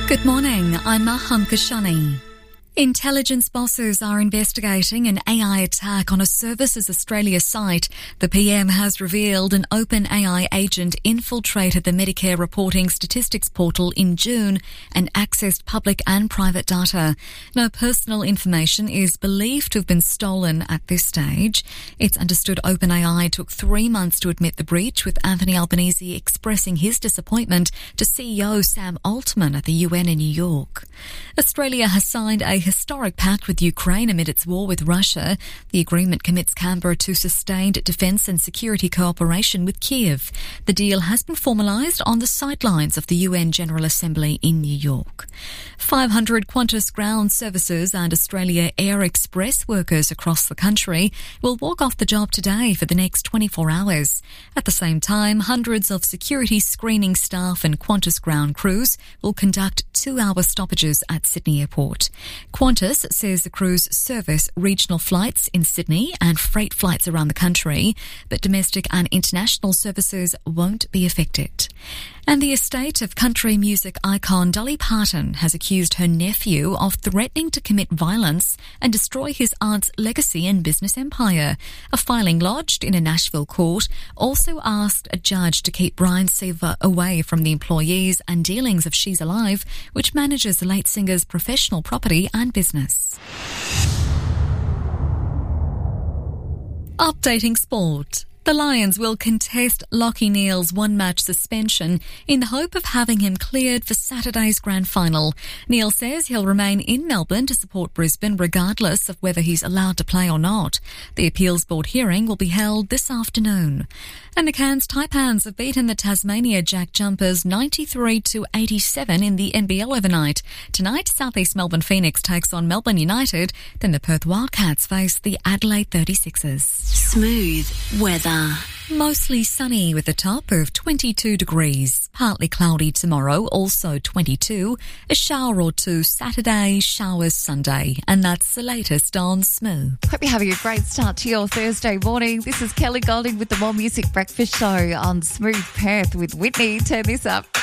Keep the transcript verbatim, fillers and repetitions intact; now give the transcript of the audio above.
Good morning, I'm Maham Kashani. Intelligence bosses are investigating an A I attack on a Services Australia site. The P M has revealed an open A I agent infiltrated the Medicare reporting statistics portal in June and accessed public and private data. No personal information is believed to have been stolen at this stage. It's understood OpenAI took three months to admit the breach, with Anthony Albanese expressing his disappointment to C E O Sam Altman at the U N in New York. Australia has signed a historic pact with Ukraine amid its war with Russia. The agreement commits Canberra to sustained defence and security cooperation with Kiev. The deal has been formalised on the sidelines of the U N General Assembly in New York. five hundred Qantas Ground Services and Australia Air Express workers across the country will walk off the job today for the next twenty-four hours. At the same time, hundreds of security screening staff and Qantas Ground crews will conduct two-hour stoppages at Sydney Airport. Qantas says the crews service regional flights in Sydney and freight flights around the country, but domestic and international services won't be affected. And the estate of country music icon Dolly Parton has accused her nephew of threatening to commit violence and destroy his aunt's legacy and business empire. A filing lodged in a Nashville court also asked a judge to keep Brian Seaver away from the employees and dealings of She's Alive, which manages the late singer's professional property and business. Updating sport. The Lions will contest Lachie Neale's one-match suspension in the hope of having him cleared for Saturday's grand final. Neale says he'll remain in Melbourne to support Brisbane regardless of whether he's allowed to play or not. The appeals board hearing will be held this afternoon. And the Cairns Taipans have beaten the Tasmania Jack Jumpers ninety-three to eighty-seven in the N B L overnight. Tonight, South East Melbourne Phoenix takes on Melbourne United. Then the Perth Wildcats face the Adelaide thirty-sixers. Smooth weather. Mostly sunny with a top of twenty-two degrees. Partly cloudy tomorrow, also twenty-two. A shower or two Saturday, showers Sunday. And that's the latest on Smooth. Hope you're having a great start to your Thursday morning. This is Kelly Golding with the More Music Breakfast Show on Smooth Perth with Whitney. Turn this up.